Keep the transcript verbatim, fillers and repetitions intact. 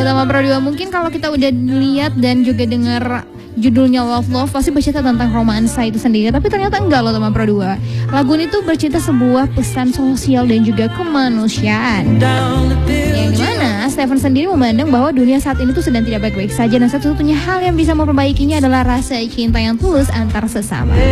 Tama Pro dua. Mungkin kalau kita udah lihat dan juga dengar judulnya Love Love pasti bercerita tentang romansa itu sendiri, tapi ternyata enggak loh Tama Pro dua. Lagu ini tuh bercerita sebuah pesan sosial dan juga kemanusiaan. Yang dimana Stefan sendiri memandang bahwa dunia saat ini tuh sedang tidak baik-baik saja, dan satu-satunya hal yang bisa memperbaikinya adalah rasa cinta yang tulus antar sesama.